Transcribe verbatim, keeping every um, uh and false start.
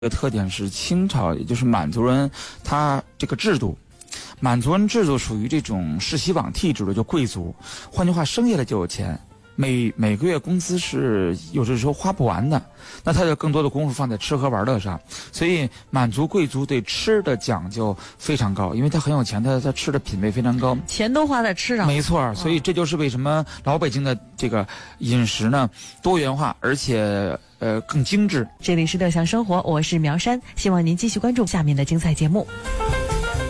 的特点是清朝，也就是满族人，他这个制度，满族人制度属于这种世袭罔替制度，就贵族。换句话，生下来就有钱，每每个月工资是有的时候花不完的，那他就更多的功夫放在吃喝玩乐上。所以满族贵族对吃的讲究非常高，因为他很有钱，他他吃的品味非常高， 钱都花在吃上。 没错，所以这就是为什么老北京的这个饮食呢多元化，而且呃更精致。 这里是乐享生活，我是苗山，希望您继续关注下面的精彩节目。